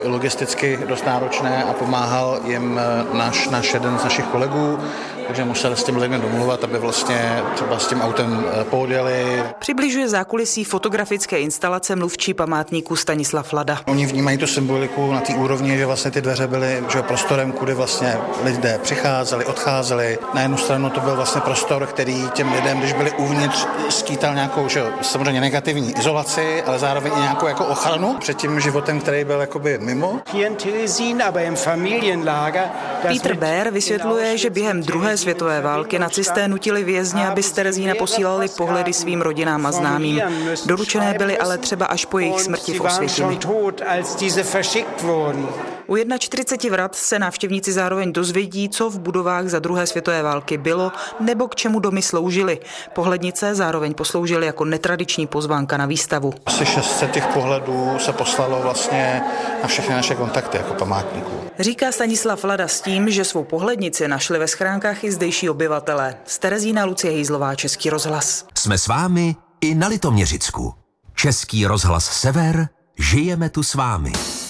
Logisticky dost náročné a pomáhal jim náš jeden z našich kolegů, takže museli s tím lidmi domluvat, aby vlastně třeba s tím autem poodjeli. Přibližuje zákulisí fotografické instalace mluvčí památníku Stanislav Lada. Oni vnímají tu symboliku na té úrovni, že vlastně ty dveře byly prostorem, kudy vlastně lidé přicházeli, odcházeli. Na jednu stranu to byl vlastně prostor, který těm lidem, když byli uvnitř, skýtal nějakou, samozřejmě negativní izolaci, ale zároveň i nějakou jako ochranu před tím životem, který byl jakoby mimo. Peter Baer vysvětluje, že během druhé světové války nacisté nutili vězně, aby z Terezína posílali pohledy svým rodinám a známým. Doručené byly ale třeba až po jejich smrti v Osvětimi. U 41 vrat se návštěvníci zároveň dozvědí, co v budovách za druhé světové války bylo nebo k čemu domy sloužily. Pohlednice zároveň posloužily jako netradiční pozvánka na výstavu. Asi 600 těch pohledů se poslalo vlastně na všechny naše kontakty jako památníků. Říká Stanislav Lada s tím, že svou pohlednici našli ve schránkách i zdejší obyvatelé. Z Terezína Lucie Hýzlová, Český rozhlas. Jsme s vámi i na Litoměřicku. Český rozhlas Sever, žijeme tu s vámi.